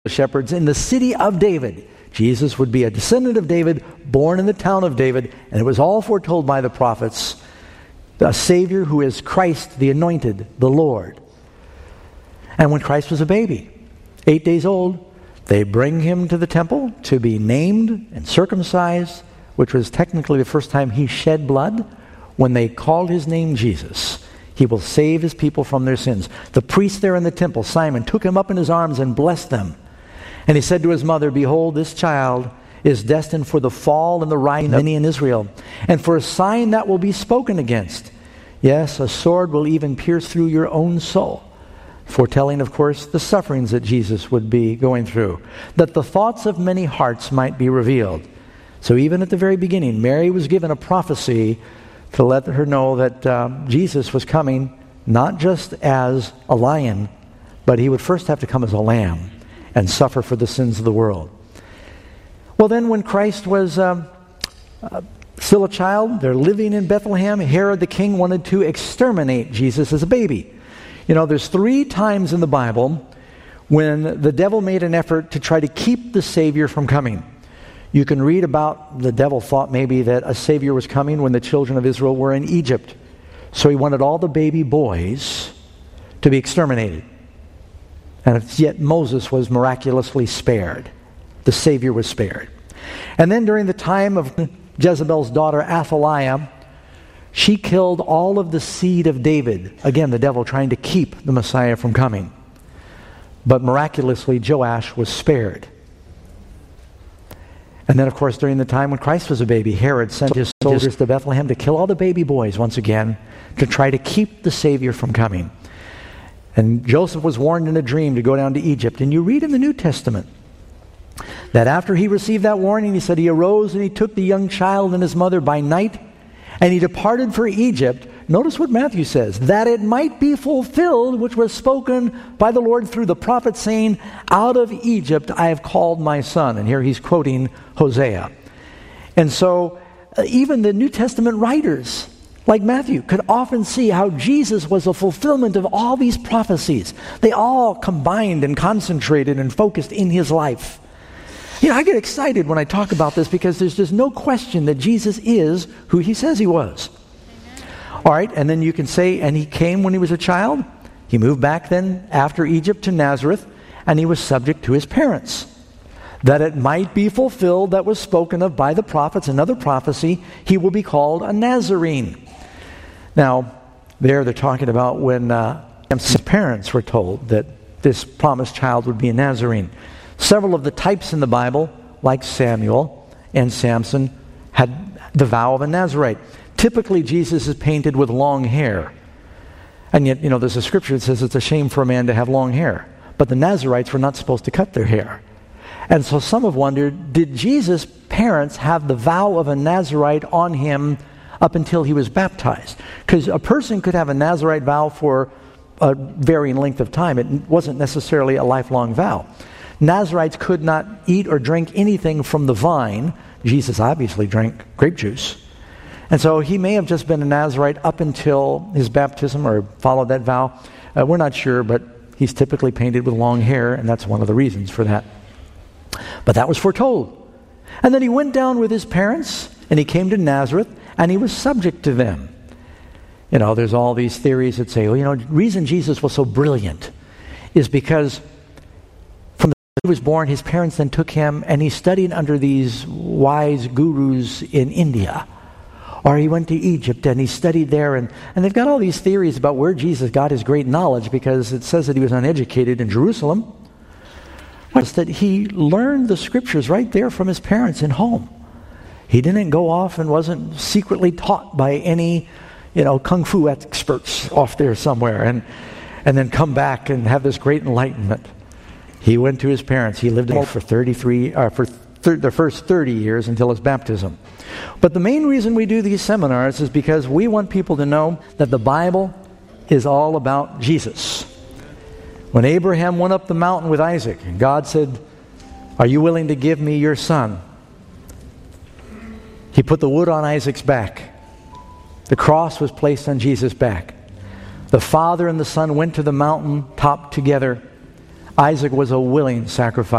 shepherds in the city of David. Jesus would be a descendant of David, born in the town of David, and it was all foretold by the prophets, a Savior who is Christ, the anointed, the Lord. And when Christ was a baby, 8 days old, they bring him to the temple to be named and circumcised, which was technically the first time he shed blood. When they called his name Jesus, he will save his people from their sins. The priest there in the temple, Simon, took him up in his arms and blessed them. And he said to his mother, "Behold, this child is destined for the fall and the rising of many in Israel, and for a sign that will be spoken against. Yes, a sword will even pierce through your own soul." Foretelling, of course, the sufferings that Jesus would be going through, that the thoughts of many hearts might be revealed. So even at the very beginning, Mary was given a prophecy to let her know that Jesus was coming not just as a lion, but he would first have to come as a lamb and suffer for the sins of the world. Well, then when Christ was still a child, they're living in Bethlehem. Herod the king wanted to exterminate Jesus as a baby. You know, there's 3 times in the Bible when the devil made an effort to try to keep the Savior from coming. You can read about the devil thought maybe that a Savior was coming when the children of Israel were in Egypt. So he wanted all the baby boys to be exterminated. And yet Moses was miraculously spared. The Savior was spared. And then during the time of Jezebel's daughter Athaliah, she killed all of the seed of David. Again, the devil trying to keep the Messiah from coming. But miraculously, Joash was spared. And then, of course, during the time when Christ was a baby, Herod sent his soldiers to Bethlehem to kill all the baby boys once again to try to keep the Savior from coming. And Joseph was warned in a dream to go down to Egypt. And you read in the New Testament that after he received that warning, he said he arose and he took the young child and his mother by night, and he departed for Egypt. Notice what Matthew says, that it might be fulfilled which was spoken by the Lord through the prophet, saying, "Out of Egypt I have called my son." And here he's quoting Hosea. And so even the New Testament writers, like Matthew, could often see how Jesus was a fulfillment of all these prophecies. They all combined and concentrated and focused in his life. You know, I get excited when I talk about this because there's just no question that Jesus is who he says he was. Amen. All right, and then you can say, and he came when he was a child. He moved back then after Egypt to Nazareth, and he was subject to his parents, that it might be fulfilled that was spoken of by the prophets. Another prophecy, he will be called a Nazarene. Now, they're talking about when his parents were told that this promised child would be a Nazarene. Several of the types in the Bible, like Samuel and Samson, had the vow of a Nazarite. Typically, Jesus is painted with long hair. And yet, you know, there's a scripture that says it's a shame for a man to have long hair. But the Nazarites were not supposed to cut their hair. And so some have wondered, did Jesus' parents have the vow of a Nazarite on him up until he was baptized? Because a person could have a Nazarite vow for a varying length of time. It wasn't necessarily a lifelong vow. Nazarites could not eat or drink anything from the vine. Jesus obviously drank grape juice. And so he may have just been a Nazarite up until his baptism or followed that vow. We're not sure, but he's typically painted with long hair, and that's one of the reasons for that. But that was foretold. And then he went down with his parents, and he came to Nazareth, and he was subject to them. You know, there's all these theories that say, well, you know, the reason Jesus was so brilliant is because he was born, his parents then took him, and he studied under these wise gurus in India. Or he went to Egypt, and he studied there. And they've got all these theories about where Jesus got his great knowledge, because it says that he was uneducated in Jerusalem. It's that he learned the scriptures right there from his parents in home. He didn't go off and wasn't secretly taught by any, you know, kung fu experts off there somewhere, and then come back and have this great enlightenment. He went to his parents. He lived there for the first 30 years until his baptism. But the main reason we do these seminars is because we want people to know that the Bible is all about Jesus. When Abraham went up the mountain with Isaac, and God said, "Are you willing to give me your son?" He put the wood on Isaac's back. The cross was placed on Jesus' back. The Father and the Son went to the mountain top together. Isaac was a willing sacrifice.